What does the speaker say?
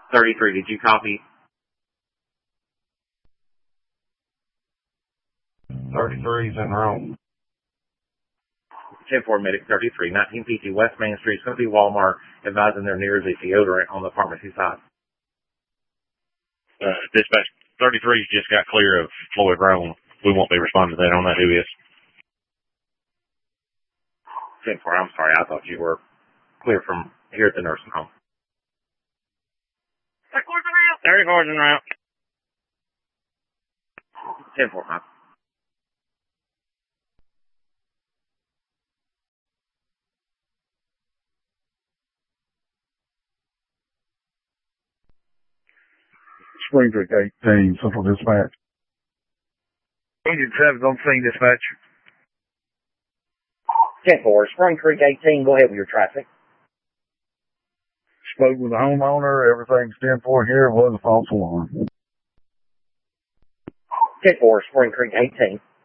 33, did you copy? 33 is en route. 10-4, Medic 33, 19 PT West Main Street, it's going to be Walmart, advising there near is a deodorant on the pharmacy side. Dispatch 33's just got clear of Floyd Roan. We won't be responding to that on that. Who is? 10-4, I'm sorry, I thought you were clear from here at the nursing home. 34's en route. 10-4, Mike. Spring Creek 18, Central Dispatch. Agent 7's on scene, dispatch. 10-4, Spring Creek 18, go ahead with your traffic. Spoke with the homeowner, everything's 10-4 here, was a false alarm. 10-4, Spring Creek 18.